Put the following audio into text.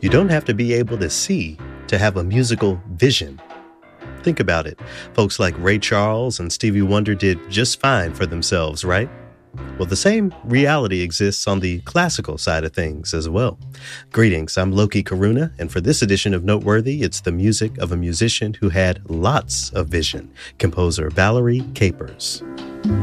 You don't have to be able to see to have a musical vision. Think about it. Folks like Ray Charles and Stevie Wonder did just fine for themselves, right? Well, the same reality exists on the classical side of things as well. Greetings, I'm Loki Karuna, and for this edition of Noteworthy, it's the music of a musician who had lots of vision, composer Valerie Capers.